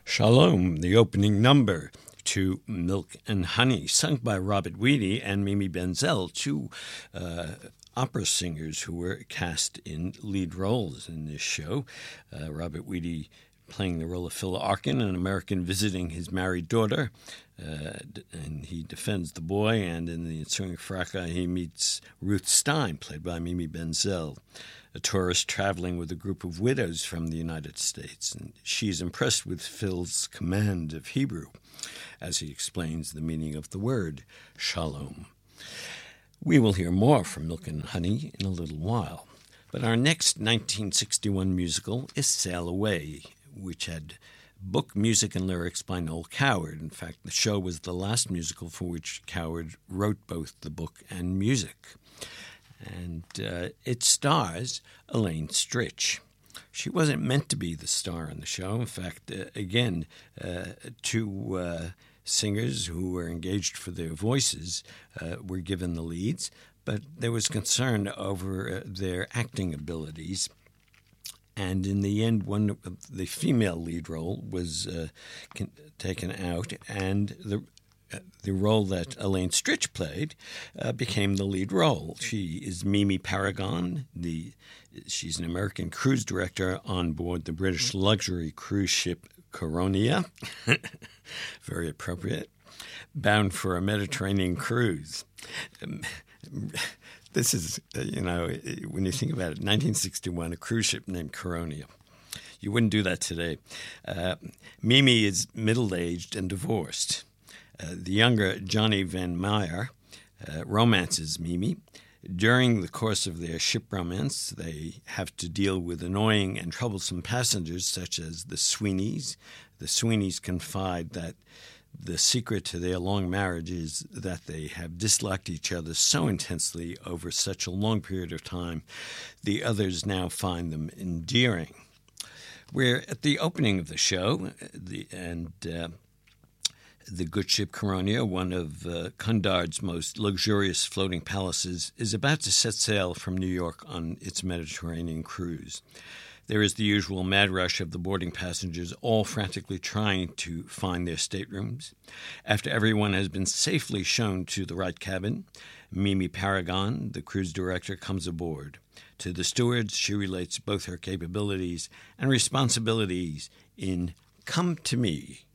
Shalom, the opening number to Milk and Honey, sung by Robert Weedy and Mimi Benzel, two opera singers who were cast in lead roles in this show. Robert Weedy playing the role of Phil Arkin, an American visiting his married daughter, and he defends the boy, and in the ensuing fracas he meets Ruth Stein, played by Mimi Benzel, a tourist traveling with a group of widows from the United States, and she's impressed with Phil's command of Hebrew, as he explains the meaning of the word shalom. We will hear more from Milk and Honey in a little while, but our next 1961 musical is Sail Away, which had book, music, and lyrics by Noel Coward. In fact, the show was the last musical for which Coward wrote both the book and music. And it stars Elaine Stritch. She wasn't meant to be the star in the show. In fact, two singers who were engaged for their voices were given the leads, but there was concern over their acting abilities. And in the end, one of the female lead role was taken out, and the role that Elaine Stritch played became the lead role. She is Mimi Paragon. She's an American cruise director on board the British luxury cruise ship Coronia, very appropriate, bound for a Mediterranean cruise. This is, when you think about it, 1961, a cruise ship named Coronia. You wouldn't do that today. Mimi is middle-aged and divorced. The younger Johnny Van Meyer romances Mimi. During the course of their ship romance, they have to deal with annoying and troublesome passengers such as the Sweeneys. The Sweeneys confide that the secret to their long marriage is that they have disliked each other so intensely over such a long period of time, the others now find them endearing. We're at the opening of the show, the good ship Coronia, one of Cunard's most luxurious floating palaces, is about to set sail from New York on its Mediterranean cruise. There is the usual mad rush of the boarding passengers, all frantically trying to find their staterooms. After everyone has been safely shown to the right cabin, Mimi Paragon, the cruise director, comes aboard. To the stewards, she relates both her capabilities and responsibilities in Come to Me.